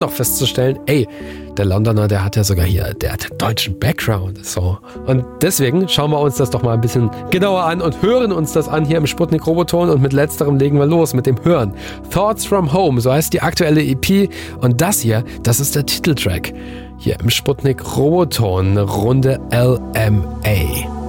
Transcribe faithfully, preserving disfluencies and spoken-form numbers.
auch festzustellen, ey, der Londoner, der hat ja sogar hier, der hat deutschen Background. So. Und deswegen schauen wir uns das doch mal ein bisschen genauer an und hören uns das an hier im Sputnik Roboton und mit letzterem legen wir los mit dem Hören. Thoughts from Home, so heißt die aktuelle E P und das hier, das ist der Titeltrack. Hier im Sputnik Roboton, Runde L M A.